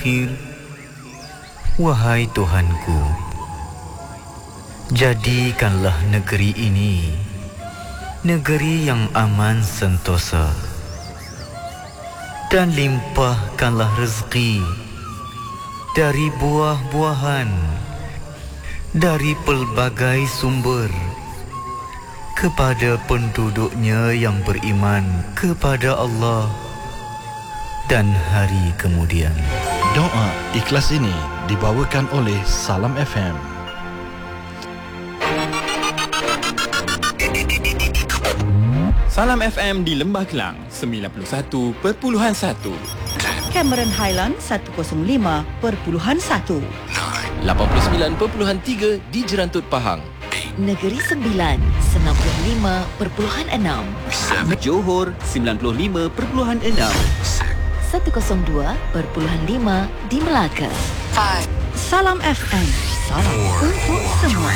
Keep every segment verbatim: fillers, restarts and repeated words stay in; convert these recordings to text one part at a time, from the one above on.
Wahai Tuhanku, jadikanlah negeri ini negeri yang aman sentosa, dan limpahkanlah rezeki dari buah-buahan, dari pelbagai sumber, kepada penduduknya yang beriman kepada Allah dan hari kemudian. Doa ikhlas ini dibawakan oleh Salam F M. Salam F M di Lembah Kelang sembilan puluh satu perpuluhan satu, Cameron Highland seratus lima perpuluhan satu, lapan puluh sembilan perpuluhan tiga di Jerantut Pahang, Negeri Sembilan sembilan puluh lima perpuluhan enam, Johor sembilan puluh lima perpuluhan enam, seratus dua perpuluhan lima di Melaka. Salam F M, salam untuk semua.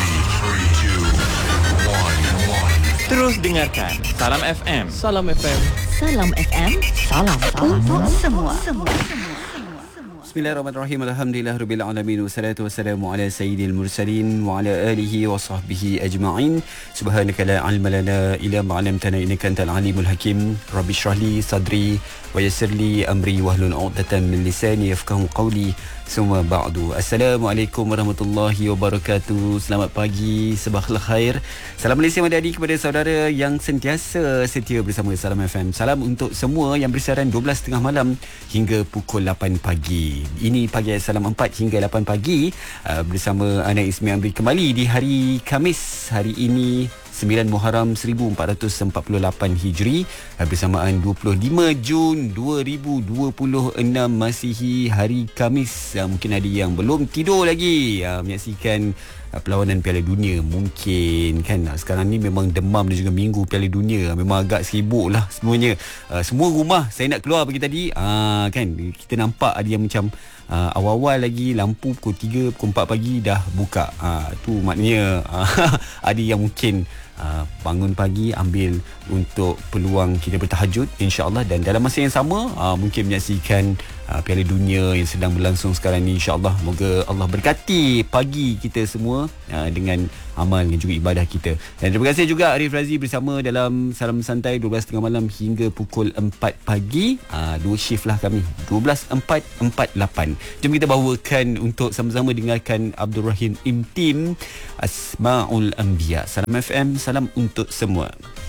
Terus dengarkan Salam F M. Salam F M. Salam F M, salam Untuk semua. semua. Bismillahirrahmanirrahim. Alhamdulillahirabbil alamin. Wassalatu wassalamu ala sayyidil mursalin wa ala alihi wa sahbihi ajma'in. Subhanaka la ilma lana illa ma 'allamtana innaka antal alimul hakim. Rabbi shrah li sadri wa yassir li amri wahlul 'uqdatam min lisani yafqahu qawli. Summa ba'du. Assalamualaikum warahmatullahi wabarakatuh. Selamat pagi, sabahul khair. Salam Malaysia Madani kepada saudara yang sentiasa setia bersama Salam F M. Salam untuk semua yang bersiaran dua belas tiga puluh malam hingga pukul lapan pagi. Ini pagi Salam empat hingga lapan pagi uh, bersama Ana Ismi Amri kembali di hari Khamis. Hari ini sembilan Muharram seribu empat ratus empat puluh lapan Hijri bersamaan dua puluh lima Jun dua ribu dua puluh enam Masihi, hari Khamis. Uh, mungkin ada yang belum tidur lagi uh, menyaksikan uh, perlawanan Piala Dunia mungkin kan. Uh, sekarang ni memang demam dan juga minggu Piala Dunia, memang agak sibuk lah semuanya. Uh, semua rumah saya nak keluar pagi tadi uh, kan, kita nampak ada yang macam Uh, awal-awal lagi lampu pukul tiga, pukul empat pagi dah buka. uh, Tu maknanya uh, ada yang mungkin uh, bangun pagi ambil untuk peluang kita bertahajud insya-Allah, dan dalam masa yang sama uh, mungkin menyaksikan uh, Piala Dunia yang sedang berlangsung sekarang ni insya-Allah. Moga Allah berkati pagi kita semua uh, dengan amal dan juga ibadah kita. Dan terima kasih juga Arif Razi bersama dalam Salam Santai dua belas tiga puluh malam hingga pukul empat pagi. uh, Dua shift lah kami, dua belas empat, empat lapan. Jom kita bawakan untuk sama-sama dengarkan Abdul Rahim Imtim, Asma'ul Anbiya. Salam F M, salam untuk semua.